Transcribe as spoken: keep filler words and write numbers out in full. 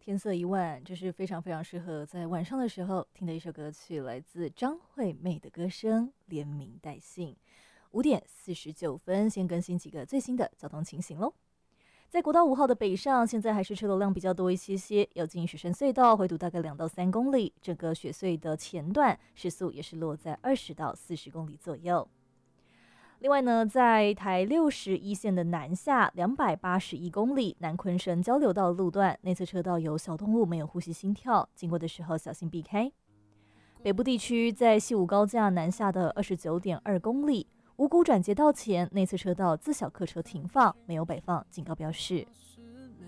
天色已晚，这是非常非常适合在晚上的时候听的一首歌曲，来自张惠妹的歌声《连名带姓》。五点四十九分，先更新几个最新的交通情形喽。在国道五号的北上，现在还是车流量比较多一些些，要进雪山隧道，回堵大概两到三公里。整个雪隧的前段时速也是落在二十到四十公里左右。另外呢，在台六十一线的南下两百八十一公里南昆生交流道路段，内侧车道有小动物没有呼吸心跳，经过的时候小心避开。北部地区在西武高架南下的二十九点二公里，五股转接道前内侧车道自小客车停放，没有摆放警告标示。